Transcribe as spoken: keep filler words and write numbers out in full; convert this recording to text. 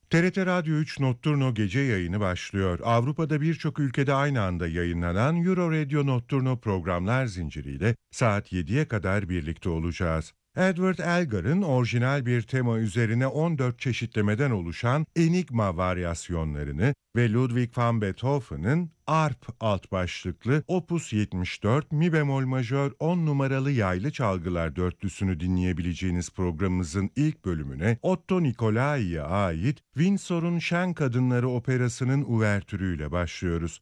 T R T Radyo üç Notturno gece yayını başlıyor. Avrupa'da birçok ülkede aynı anda yayınlanan Euro Radio Notturno programlar zinciriyle saat yediye kadar birlikte olacağız. Edward Elgar'ın orijinal bir tema üzerine on dört çeşitlemeden oluşan Enigma varyasyonlarını ve Ludwig van Beethoven'ın Arp alt başlıklı Opus yetmiş dört Mi bemol majör on numaralı yaylı çalgılar dörtlüsünü dinleyebileceğiniz programımızın ilk bölümüne Otto Nicolai'ye ait Windsor'un Şen Kadınları Operası'nın uvertürüyle başlıyoruz.